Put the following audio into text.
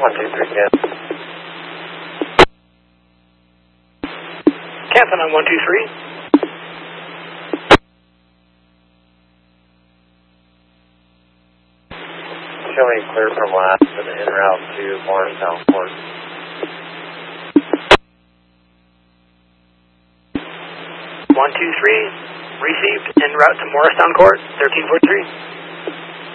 123, Cap. Captain on 123. Showing clear from last and en route to Morristown Court. 123, received en route to Morristown Court, 1343.